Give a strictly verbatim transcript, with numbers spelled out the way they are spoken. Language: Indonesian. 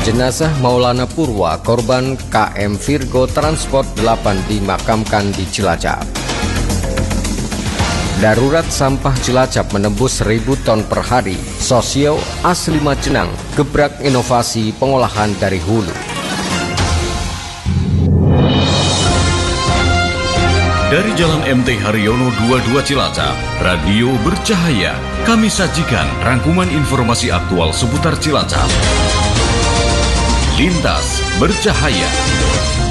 Jenazah Maulana Purwa, korban K M Virgo Transport delapan dimakamkan di Cilacap. Darurat sampah Cilacap menembus seribu ton per hari. Sosio asli Majenang gebrak inovasi pengolahan dari hulu. Dari Jalan M T Haryono dua puluh dua Cilacap, Radio Bercahaya, kami sajikan rangkuman informasi aktual seputar Cilacap. Lintas Bercahaya.